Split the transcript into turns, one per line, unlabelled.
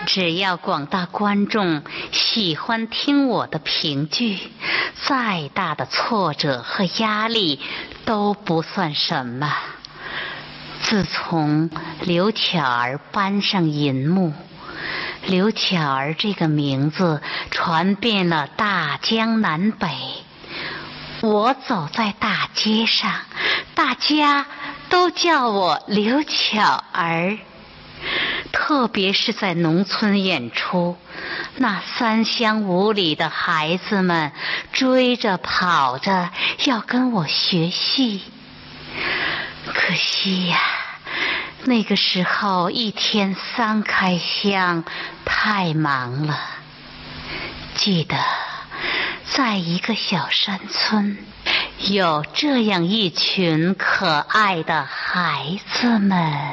只要广大观众喜欢听我的评剧，再大的挫折和压力都不算什么。自从刘巧儿搬上银幕，刘巧儿这个名字传遍了大江南北，我走在大街上，大家都叫我刘巧儿。特别是在农村演出，那3乡5里的孩子们追着跑着要跟我学戏。可惜呀，那个时候1天3开箱，太忙了。记得在一个小山村，有这样一群可爱的孩子们。